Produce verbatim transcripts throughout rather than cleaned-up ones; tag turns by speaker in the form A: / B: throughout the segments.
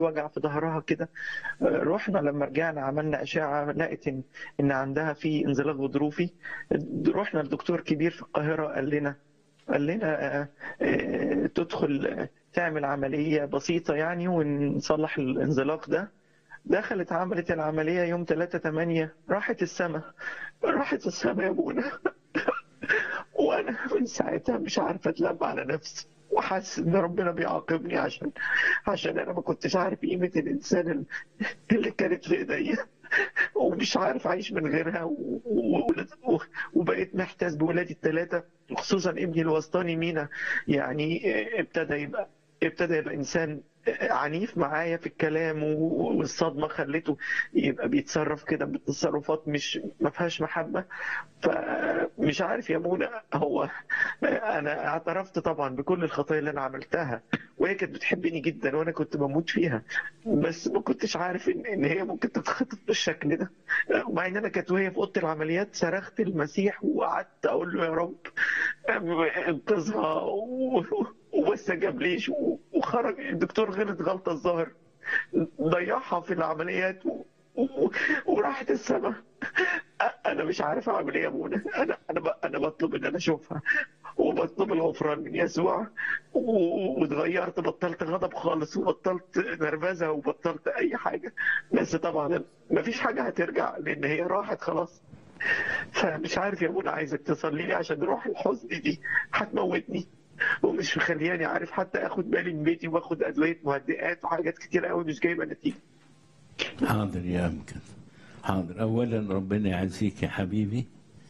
A: وجع في ظهرها كده. رحنا لما رجعنا عملنا أشعة لقيت إن إن عندها في انزلاق غضروفي. رحنا لدكتور كبير في القاهرة قال لنا قال لنا آه، آه، تدخل آه، تعمل عملية بسيطة يعني ونصلح الانزلاق ده. دخلت عملت العملية يوم ثلاثة ثمانية راحت السما. راحت السما يا ابونا. وانا من ساعتها مش عارف اتلم على نفسي وحاسس ان ربنا بيعاقبني عشان عشان انا ما كنتش عارف قيمة الانسان اللي كانت في ايديا، ومش عارف اعيش من غيرها و... و... و... وبقيت محتاج بولادي الثلاثه، خصوصا ابني الوسطاني مينا. يعني ابتدى يبقى ابتدى يبقى انسان عنيف معايا في الكلام، و- والصدمه خلته يبقى بيتصرف كده بتصرفات مش ما فيهاش محبه. فمش عارف يا منى، هو انا اعترفت طبعا بكل الخطايا اللي انا عملتها، وهي كانت بتحبني جدا وانا كنت بموت فيها، بس ما كنتش عارف ان ان هي ممكن تتخطف بالشكل ده. ومع ان انا كانت وهي في اوضه العمليات صرخت المسيح وقعدت اقول له يا رب انقذها، و- وما استجابليش، و- وخرج الدكتور غلط غلطه الظاهر ضيعها في العمليات، و... و... وراحت السما. انا مش عارف اعمل ايه يا منى. انا انا ب... انا بطلب ان انا اشوفها، وبطلب الغفران من يسوع، و- واتغيرت، بطلت غضب خالص وبطلت نرفزه وبطلت اي حاجه. بس طبعا مفيش حاجه هترجع لان هي راحت خلاص. فمش عارف يا منى، عايزك تصلي لي عشان روح الحزن دي هتموتني، ومش مخلياني عارف حتى اخد بالي من بيتي، واخد ادويه مهدئات وحاجات كتير قوي مش جايبه نتيجه.
B: حاضر يا أمجد، حاضر. أولا ربنا يعزيك يا حبيبي.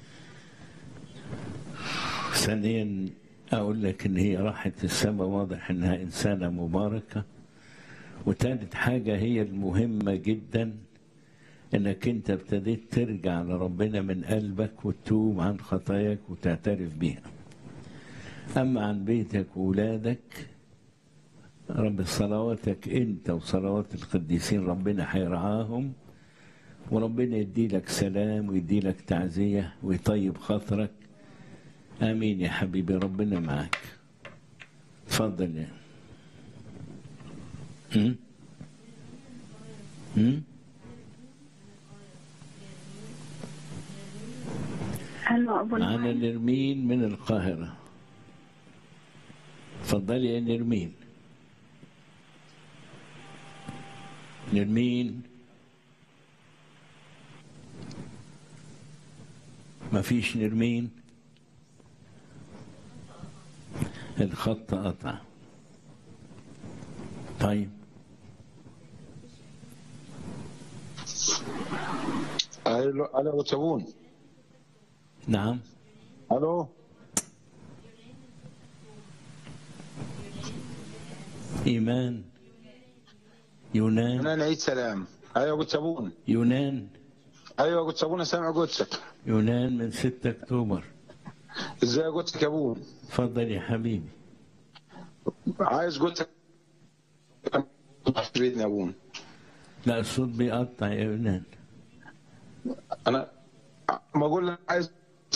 B: ثانيا أقول لك إن هي راحت السماء، واضح إنها إنسانة مباركة. وثالث حاجة هي المهمة جدا، إنك أنت ابتديت ترجع لربنا من قلبك وتتوب عن خطاياك وتعترف بيها. أما عن بيتك وولادك، رب صلواتك أنت وصلوات القديسين ربنا هيرعاهم، وربنا يدي لك سلام ويدي لك تعزية ويطيب خاطرك. آمين يا حبيبي، ربنا معك. تفضل يا هم؟ هم؟
C: ألو أبو
B: معنا
C: نعيم.
B: نرمين من القاهرة. تفضلي يا نرمين. نرمين، ما فيش نرمين، الخط قطع. طيب
D: الو الو تبون.
B: نعم.
D: الو
B: إيمان، يونان.
D: انا عيد سلام. ايوه قلت تبون.
B: يونان
D: ايوه قلت تبون، سامع قدسك.
B: يونان من ستة أكتوبر.
D: ازاي قدسك يا ابون؟
B: تفضل يا حبيبي.
D: عايز قدسك في بيتنا يا ابون.
B: لا، الصوت بيقطع يا يونان.
D: انا ما اقول لك عايز.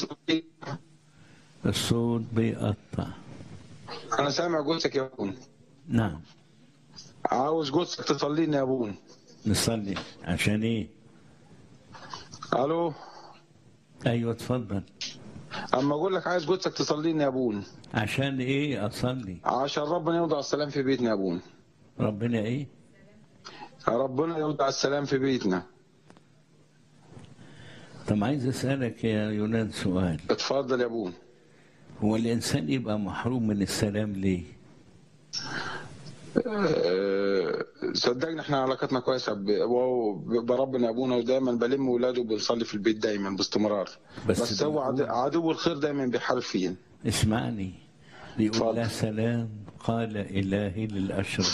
B: الصوت بيقطع.
D: انا سامع قدسك يا ابون.
B: نعم.
D: عاوز قدسك تصليني يا ابون.
B: نصلي عشان ايه؟
D: الو.
B: ايوه تفضل.
D: اما اقول لك عايز قدسك تصليني يا ابون.
B: عشان ايه اصلي؟
D: عشان ربنا يوضع السلام في بيتنا يا ابون.
B: ربنا ايه؟
D: ربنا يوضع السلام في بيتنا.
B: طب عايز اسالك يا يونان سؤال.
D: اتفضل يا ابون.
B: هو الانسان يبقى محروم من السلام ليه؟
D: أه، صدقني احنا علاقتنا كويسه ب- بربنا يا ابونا، ودايما بلم ولاده وبنصلي في البيت دايما باستمرار.
B: بس,
D: بس هو عد-
B: بيقول-
D: عدو الخير دايما بيحارب فينا.
B: اسمعني، بيقول
D: اتفضل.
B: لا سلام قال إلهي للأشرار.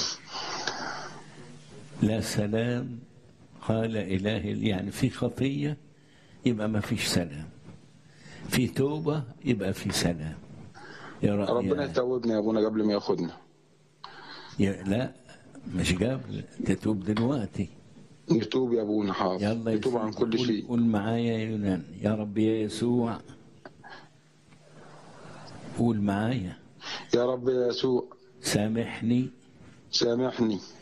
B: لا سلام قال إلهي، يعني في خطية يبقى ما فيش سلام، في توبة يبقى في سلام. يا رأي
D: ربنا
B: يا
D: يتوبنا يا ابونا قبل ما ياخدنا.
B: يا لا، مش قبل، تتوب دلوقتي.
D: يتوب يا ابونا، حاضر.
B: يلا
D: يتوب عن كل
B: قول,
D: شيء.
B: قول معايا يا يونان. يا رب يا يسوع، قول معايا.
D: يا رب يا يسوع
B: سامحني
D: سامحني